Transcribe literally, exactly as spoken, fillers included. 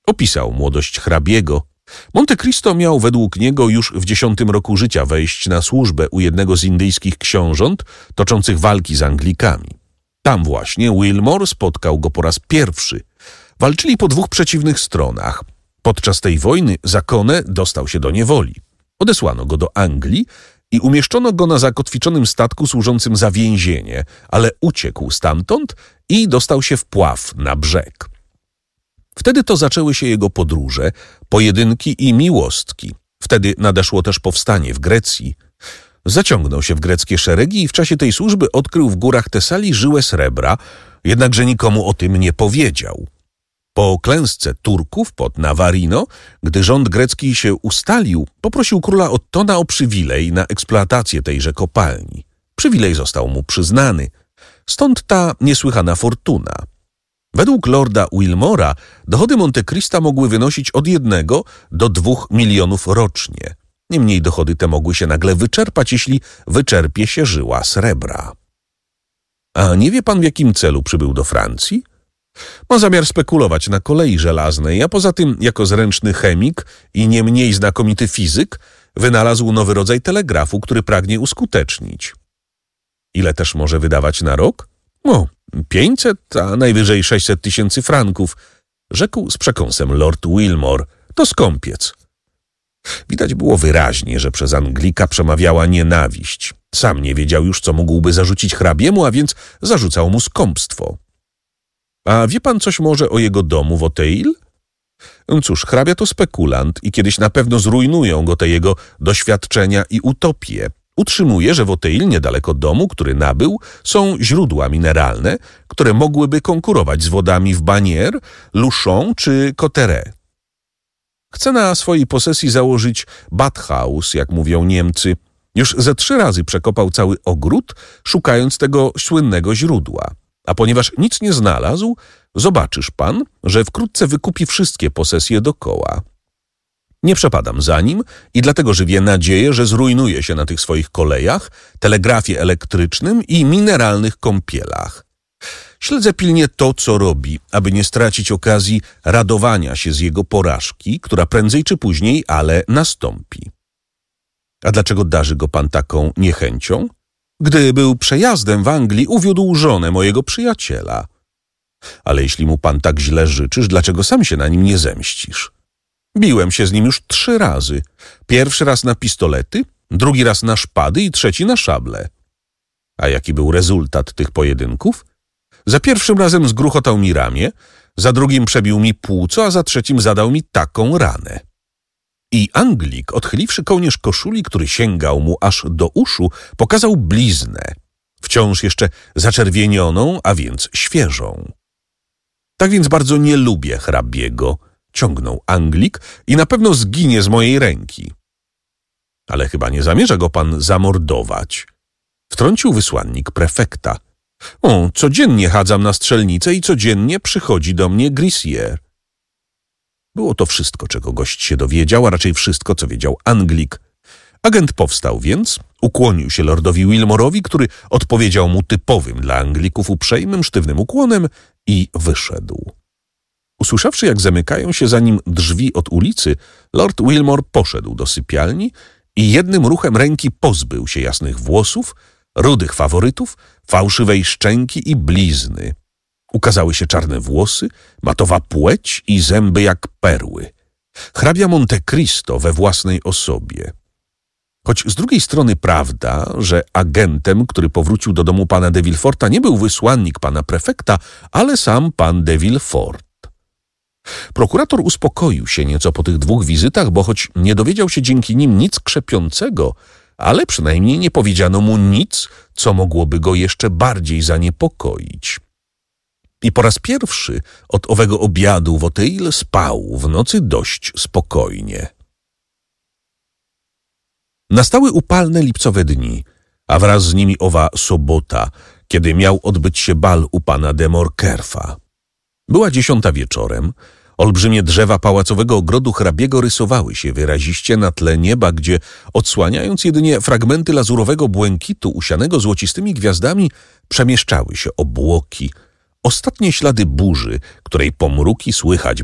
Opisał młodość hrabiego. Monte Cristo miał według niego już w dziesiątym roku życia wejść na służbę u jednego z indyjskich książąt toczących walki z Anglikami. Tam właśnie Wilmore spotkał go po raz pierwszy. Walczyli po dwóch przeciwnych stronach. Podczas tej wojny Zakone dostał się do niewoli. Odesłano go do Anglii i umieszczono go na zakotwiczonym statku służącym za więzienie, ale uciekł stamtąd i dostał się w pław na brzeg. Wtedy to zaczęły się jego podróże, pojedynki i miłostki. Wtedy nadeszło też powstanie w Grecji. Zaciągnął się w greckie szeregi i w czasie tej służby odkrył w górach Tesalii żyłę srebra, jednakże nikomu o tym nie powiedział. Po klęsce Turków pod Navarino, gdy rząd grecki się ustalił, poprosił króla Ottona o przywilej na eksploatację tejże kopalni. Przywilej został mu przyznany. Stąd ta niesłychana fortuna. Według lorda Wilmora dochody Monte Crista mogły wynosić od jednego do dwóch milionów rocznie. Niemniej dochody te mogły się nagle wyczerpać, jeśli wyczerpie się żyła srebra. A nie wie pan, w jakim celu przybył do Francji? Ma zamiar spekulować na kolei żelaznej, a poza tym, jako zręczny chemik i nie mniej znakomity fizyk, wynalazł nowy rodzaj telegrafu, który pragnie uskutecznić. Ile też może wydawać na rok? O, pięćset, a najwyżej sześćset tysięcy franków, rzekł z przekąsem lord Wilmore. To skąpiec. Widać było wyraźnie, że przez Anglika przemawiała nienawiść. Sam nie wiedział już, co mógłby zarzucić hrabiemu, a więc zarzucał mu skąpstwo. A wie pan coś może o jego domu w Auteuil? Cóż, hrabia to spekulant i kiedyś na pewno zrujnują go te jego doświadczenia i utopie. Utrzymuje, że w Auteuil, niedaleko domu, który nabył, są źródła mineralne, które mogłyby konkurować z wodami w Bagnères, Luchon czy Cauterets. Chce na swojej posesji założyć Badhaus, jak mówią Niemcy. Już ze trzy razy przekopał cały ogród, szukając tego słynnego źródła. A ponieważ nic nie znalazł, zobaczysz pan, że wkrótce wykupi wszystkie posesje dokoła. Nie przepadam za nim i dlatego żywię nadzieję, że zrujnuje się na tych swoich kolejach, telegrafie elektrycznym i mineralnych kąpielach. Śledzę pilnie to, co robi, aby nie stracić okazji radowania się z jego porażki, która prędzej czy później, ale nastąpi. A dlaczego darzy go pan taką niechęcią? Gdy był przejazdem w Anglii, uwiódł żonę mojego przyjaciela. Ale jeśli mu pan tak źle życzysz, dlaczego sam się na nim nie zemścisz? Biłem się z nim już trzy razy. Pierwszy raz na pistolety, drugi raz na szpady i trzeci na szable. A jaki był rezultat tych pojedynków? Za pierwszym razem zgruchotał mi ramię, za drugim przebił mi płuco, a za trzecim zadał mi taką ranę. I Anglik, odchyliwszy kołnierz koszuli, który sięgał mu aż do uszu, pokazał bliznę, wciąż jeszcze zaczerwienioną, a więc świeżą. Tak więc bardzo nie lubię hrabiego, ciągnął Anglik, i na pewno zginie z mojej ręki. Ale chyba nie zamierza go pan zamordować, wtrącił wysłannik prefekta. O, codziennie chadzam na strzelnicę i codziennie przychodzi do mnie Grissier. Było to wszystko, czego gość się dowiedział, a raczej wszystko, co wiedział Anglik. Agent powstał więc, ukłonił się lordowi Wilmorowi, który odpowiedział mu typowym dla Anglików uprzejmym, sztywnym ukłonem i wyszedł. Usłyszawszy, jak zamykają się za nim drzwi od ulicy, lord Wilmore poszedł do sypialni i jednym ruchem ręki pozbył się jasnych włosów, rudych faworytów, fałszywej szczęki i blizny. Ukazały się czarne włosy, matowa płeć i zęby jak perły. Hrabia Monte Cristo we własnej osobie. Choć z drugiej strony prawda, że agentem, który powrócił do domu pana de Villeforta, nie był wysłannik pana prefekta, ale sam pan de Villefort. Prokurator uspokoił się nieco po tych dwóch wizytach, bo choć nie dowiedział się dzięki nim nic krzepiącego, ale przynajmniej nie powiedziano mu nic, co mogłoby go jeszcze bardziej zaniepokoić. I po raz pierwszy od owego obiadu w Auteuil spał w nocy dość spokojnie. Nastały upalne lipcowe dni, a wraz z nimi owa sobota, kiedy miał odbyć się bal u pana de Morcerfa. Była dziesiąta wieczorem, olbrzymie drzewa pałacowego ogrodu hrabiego rysowały się wyraziście na tle nieba, gdzie, odsłaniając jedynie fragmenty lazurowego błękitu usianego złocistymi gwiazdami, przemieszczały się obłoki, ostatnie ślady burzy, której pomruki słychać